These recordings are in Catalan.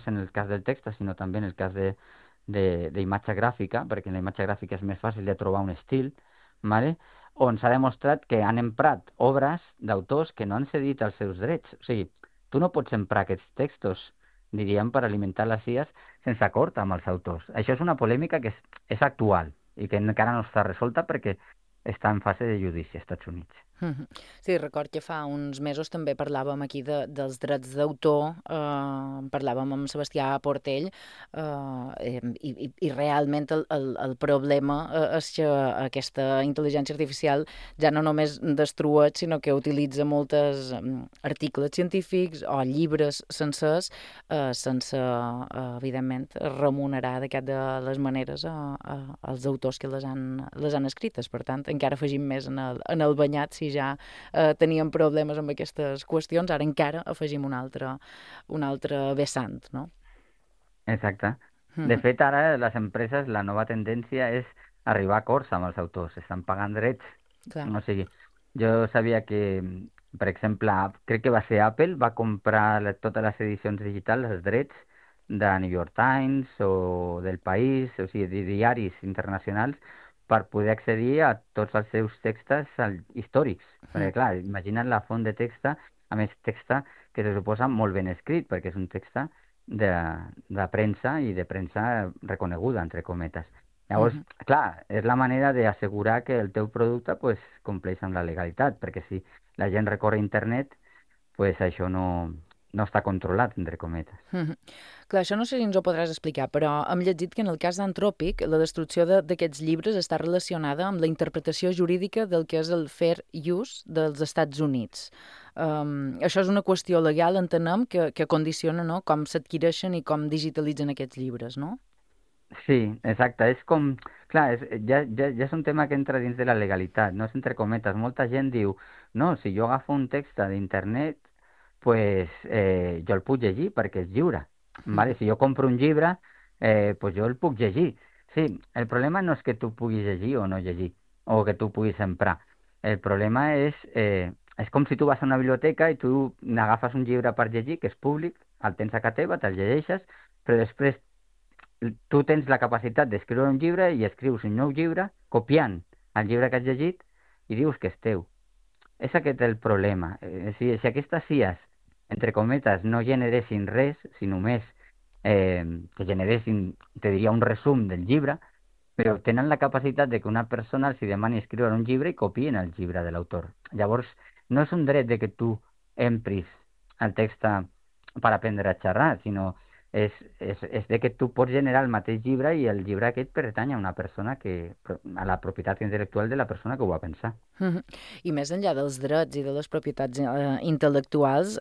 només en el cas del text, sinó també en el cas d'imatge gràfica, perquè en la imatge gràfica és més fàcil de trobar un estil, ¿vale? On s'ha demostrat que han emprat obres d'autors que no han cedit els seus drets. O sigui, tu no pots emprar aquests textos, diríem, per alimentar les IAs sense acord amb els autors. Això és una polèmica que és actual i que encara no està resolta perquè està en fase de judici als Estats Units. Sí, record que fa uns mesos també parlàvem aquí dels drets d'autor, parlàvem amb Sebastià Portell, i realment el problema és que aquesta intel·ligència artificial ja no només destrueix, sinó que utilitza molts articles científics o llibres sencers sense, evidentment, remunerar de les maneres als autors que les han escrites. Per tant, encara afegim més en el banyat si ja teníem problemes amb aquestes qüestions, ara encara afegim un altre vessant, no? Exacte. De fet, ara les empreses, la nova tendència és arribar a acords amb els autors. Estan pagant drets. Clar. O sigui, jo sabia que, per exemple, crec que va ser Apple, va comprar totes les edicions digitals, els drets de New York Times o del País, o sigui, de diaris internacionals, per poder accedir a tots els seus textos històrics. Perquè, clar, imagina't la font de text, a més text que se suposa molt ben escrit, perquè és un text de, de premsa i de premsa reconeguda, entre cometes. Llavors, clar, és la manera d'assegurar que el teu producte pues, compleix amb la legalitat, perquè si la gent recorre internet, pues això no està controlat, entre cometes. Clar, això no sé si ens ho podràs explicar, però hem llegit que en el cas d'Anthropic la destrucció d'aquests llibres està relacionada amb la interpretació jurídica del que és el fair use dels Estats Units. Això és una qüestió legal, entenem, que condiciona, no?, com s'adquireixen i com digitalitzen aquests llibres, no? Sí, exacte. És com... Clar, ja és un tema que entra dins de la legalitat, no és entre cometes. Molta gent diu, no, si jo agafo un text d'internet, pues, jo el puc llegir perquè és lliure. ¿Vale? Si jo compro un llibre, pues jo el puc llegir. Sí, el problema no és que tu puguis llegir o no llegir, o que tu puguis emprar. El problema és com si tu vas a una biblioteca i tu n'agafes un llibre per llegir, que és públic, el tens a casa teva, te'l llegeixes, però després tu tens la capacitat d'escriure un llibre i escrius un nou llibre copiant el llibre que has llegit i dius que és teu. És aquest el problema. Si aquestes IAs, entre cometes, no generessin res, si només que generessin, te diria, un resum del llibre, però tenen la capacitat de que una persona els hi demani escriure un llibre i copien el llibre de l'autor. Llavors, no és un dret de que tu empris el text per aprendre a xerrar, sinó és de que tu pots generar el mateix llibre i el llibre aquest pertany a una persona a la propietat intel·lectual de la persona que ho va pensar. I més enllà dels drets i de les propietats intel·lectuals,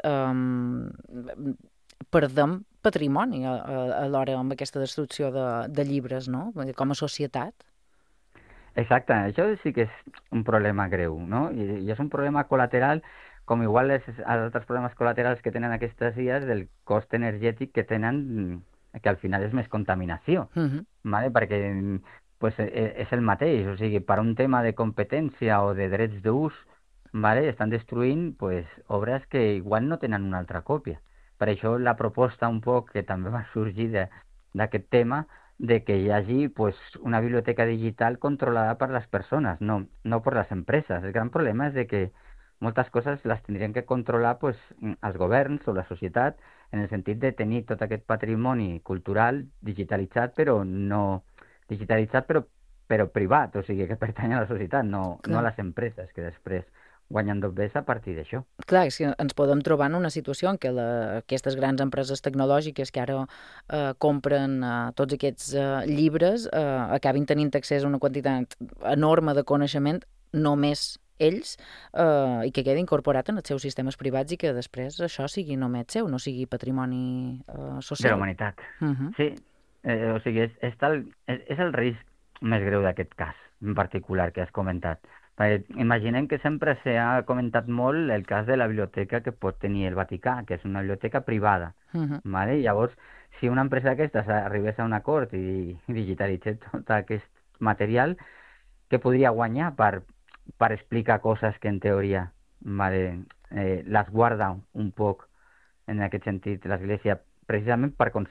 perdem patrimoni alhora amb aquesta destrucció de llibres, no?, com a societat. Exacte, això sí que és un problema greu, no? I és un problema col·lateral, com igual és els altres problemes col·laterals que tenen aquestes IAs del cost energètic que tenen, que al final és més contaminació, ¿vale? Perquè pues, és el mateix, o sigui, per un tema de competència o de drets d'ús, ¿vale? Estan destruint pues, obres que igual no tenen una altra còpia. Per això la proposta un poc que també va sorgir d'aquest tema de que hi hagi pues, una biblioteca digital controlada per les persones, no per les empreses. El gran problema és de que moltes coses les tindrien que controlar pues, els governs o la societat en el sentit de tenir tot aquest patrimoni cultural digitalitzat, però no digitalitzat però privat, o sigui, que pertany a la societat, no a Clar. les empreses que després guanyen doblers a partir d'això. Clar, és que ens podem trobar en una situació en què aquestes grans empreses tecnològiques que ara compren tots aquests llibres acabin tenint accés a una quantitat enorme de coneixement només ells i que quedi incorporat en els seus sistemes privats i que després això sigui només seu, no sigui patrimoni De la social. humanitat. Uh Sí, o sigui, és el risc més greu d'aquest cas en particular que has comentat. Perquè imaginem que sempre s'ha comentat molt el cas de la biblioteca que pot tenir el Vaticà, que és una biblioteca privada. -huh. ¿Vale? Llavors, si una empresa d'aquestes arribés a un acord i digitalitzés tot aquest material, què podria guanyar per explicar coses que en teoria, vale, les guarda un poc en aquest sentit l'Església precisament per